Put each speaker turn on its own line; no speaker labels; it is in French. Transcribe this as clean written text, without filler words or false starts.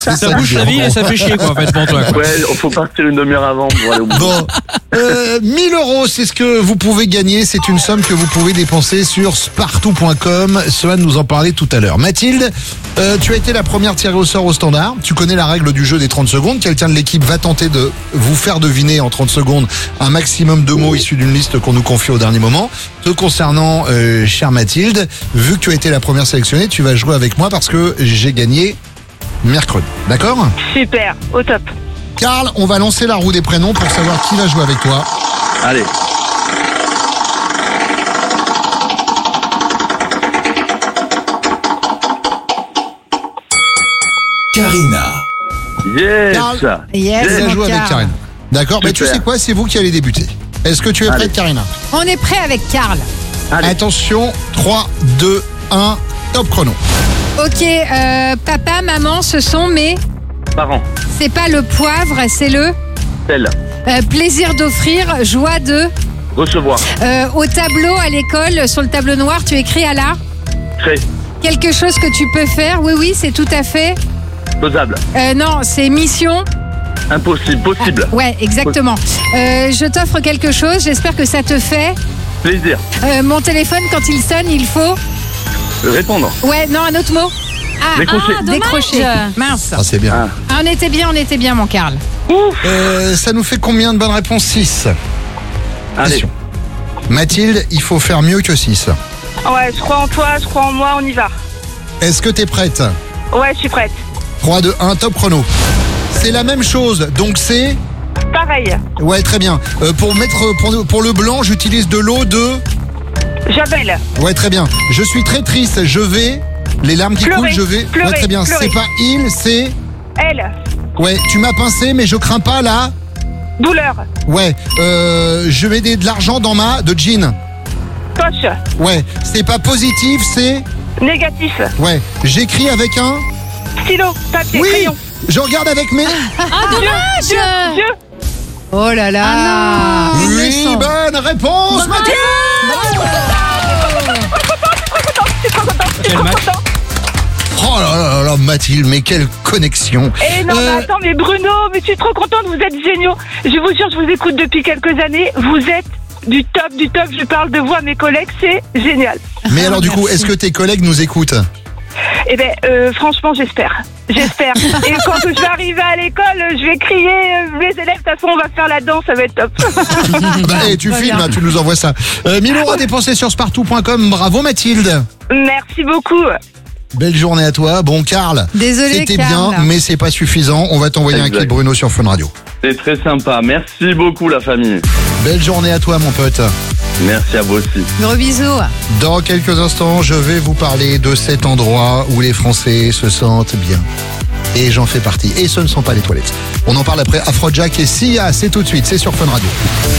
Ça bouge la ville et ça fait chier, quoi, en fait, pour toi, quoi.
Ouais, faut partir une demi-heure avant pour aller au bout.
Bon, 1000 €, c'est ce que vous pouvez gagner. C'est une somme que vous pouvez dépenser sur spartou.com. Cela nous en parlait tout à l'heure. Mathilde, tu as été la première tirée au sort au standard. Tu connais la règle du jeu des 30 secondes. Quelqu'un de l'équipe va tenter de vous faire deviner en 30 secondes un maximum de mots issus d'une liste qu'on nous confie au dernier moment. Te concernant, chère Mathilde, vu que tu as été la première sélectionnée, tu vas jouer avec moi parce que j'ai gagné mercredi. D'accord ?
Super, au top.
Karl, on va lancer la roue des prénoms pour savoir qui va jouer avec toi.
Allez.
Karina.
Yes.
Karl.
Yes,
Tu vas
mon
jouer avec
Karl.
Karine. D'accord, mais tu
Super.
sais quoi, c'est vous qui allez débuter. Est-ce que tu es
Allez.
prête, Karina ?
On est prêt avec Karl.
Allez.
Attention, 3, 2, 1, top chrono.
Ok, papa, maman, ce sont mes...
Parents.
C'est pas le poivre, c'est le...
Tel.
plaisir d'offrir, joie de...
Recevoir.
au tableau, à l'école, sur le tableau noir, tu écris à la...
Créer.
Quelque chose que tu peux faire, oui, c'est tout à fait...
Faisable.
non, c'est mission...
Impossible. Possible.
Ouais, exactement. Je t'offre quelque chose, j'espère que ça te fait...
Plaisir.
mon téléphone, quand il sonne, il faut...
Répondre.
Ouais, non, un autre mot. Ah,
Décrocher.
décrocher. Mince.
Ah, c'est bien.
Ah, on était bien, mon Karl.
Ça nous fait combien de bonnes réponses ? 6.
Allez.
Question. Mathilde, il faut faire mieux que 6.
Ouais, je crois en toi, je crois en moi, on y va.
Est-ce que t'es prête ?
Ouais, je suis prête.
3, 2, 1, top chrono. C'est la même chose, donc c'est...
Pareil.
Ouais, très bien. Pour le blanc, j'utilise de l'eau de...
Javel.
Ouais, très bien. Je suis très triste, je vais... Les larmes qui
Pleurer,
coulent, je vais...
pleurer,
ouais, très bien.
pleurer.
C'est pas il, c'est...
Elle.
Ouais, tu m'as pincé, mais je crains pas là.
Douleur.
Ouais, je mets de l'argent dans de jean.
Poche.
Ouais, c'est pas positif, c'est...
Négatif.
Ouais, j'écris avec un...
Stylo. Papier.
Oui,
Crayon.
je regarde avec mes...
Dieu.
Oh là là.
Oui, bonne réponse, Mathilde.
Quel match.
Oh là là là, Mathilde, mais quelle connexion.
Eh non, mais attends, mais Bruno, mais je suis trop contente, vous êtes géniaux. Je vous jure, je vous écoute depuis quelques années. Vous êtes du top, du top. Je parle de vous à mes collègues, c'est génial.
Mais alors du coup, est-ce que tes collègues nous écoutent?
Eh ben, franchement, j'espère. J'espère. Et quand je vais arriver à l'école, je vais crier, les élèves, de toute façon, on va faire la danse, ça va être top.
Bah, et tu filmes, hein, tu nous envoies ça. 1000 € à dépenser sur spartou.com. Bravo Mathilde.
Merci beaucoup.
Belle journée à toi. Bon, Karl,
Désolé,
c'était
Karl.
bien, mais c'est pas suffisant. On va t'envoyer un
Exact.
kit Bruno sur Fun Radio.
C'est très sympa. Merci beaucoup, la famille.
Belle journée à toi, mon pote.
Merci à vous aussi.
Gros bisous.
Dans quelques instants, je vais vous parler de cet endroit où les Français se sentent bien. Et j'en fais partie. Et ce ne sont pas les toilettes. On en parle après Afrojack et Sia. C'est tout de suite. C'est sur Fun Radio.